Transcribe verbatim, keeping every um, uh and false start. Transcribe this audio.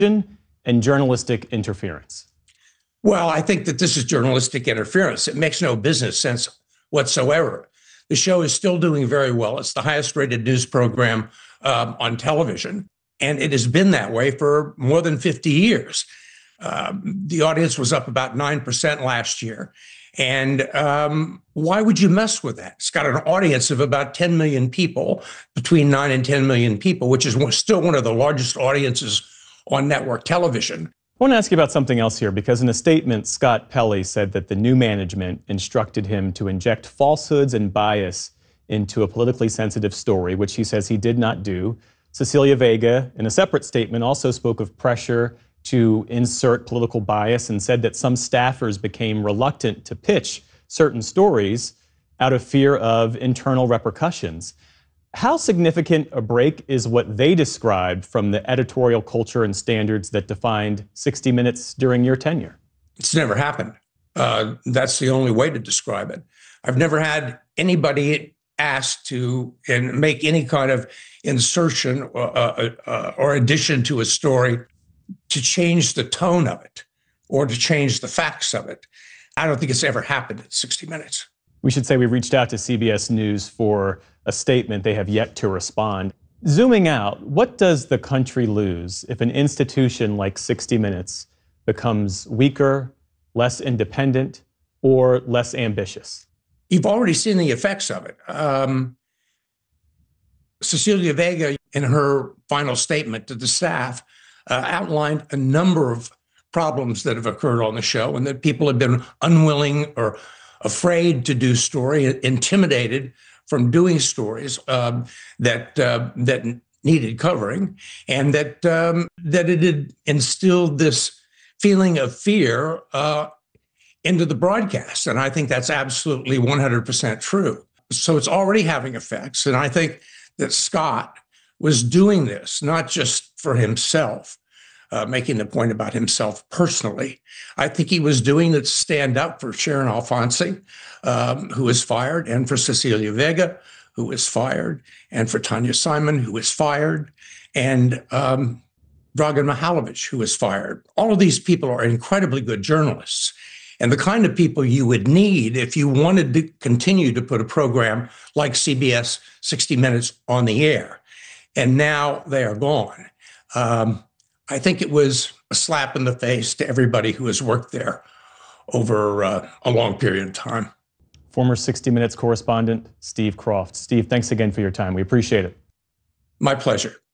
and journalistic interference? Well, I think that this is journalistic interference. It makes no business sense whatsoever. The show is still doing very well. It's the highest rated news program um, on television, and it has been that way for more than fifty years. Um, the audience was up about nine percent last year. And um, why would you mess with that? It's got an audience of about ten million people, between nine and ten million people, which is still one of the largest audiences on network television. I want to ask you about something else here, because in a statement, Scott Pelley said that the new management instructed him to inject falsehoods and bias into a politically sensitive story, which he says he did not do. Cecilia Vega, in a separate statement, also spoke of pressure to insert political bias and said that some staffers became reluctant to pitch certain stories out of fear of internal repercussions. How significant a break is what they described from the editorial culture and standards that defined sixty minutes during your tenure? It's never happened. Uh, that's the only way to describe it. I've never had anybody asked to and make any kind of insertion or, uh, uh, or addition to a story to change the tone of it or to change the facts of it. I don't think it's ever happened in sixty minutes. We should say we reached out to C B S News for a statement. They have yet to respond. Zooming out, what does the country lose if an institution like sixty minutes becomes weaker, less independent, or less ambitious? You've already seen the effects of it. Um, Cecilia Vega, in her final statement to the staff, uh, outlined a number of problems that have occurred on the show and that people have been unwilling or afraid to do story, intimidated from doing stories um, that uh, that needed covering, and that um, that it had instilled this feeling of fear uh, into the broadcast. And I think that's absolutely one hundred percent true. So it's already having effects. And I think that Scott was doing this not just for himself, uh, making the point about himself personally. I think he was doing it to stand up for Sharon Alfonsi, um, who was fired, and for Cecilia Vega, who was fired, and for Tanya Simon, who was fired, and um, Dragan Mihailovich, who was fired. All of these people are incredibly good journalists, and the kind of people you would need if you wanted to continue to put a program like C B S sixty minutes on the air. And now they are gone. Um, I think it was a slap in the face to everybody who has worked there over uh, a long period of time. Former sixty minutes correspondent Steve Kroft. Steve, thanks again for your time. We appreciate it. My pleasure.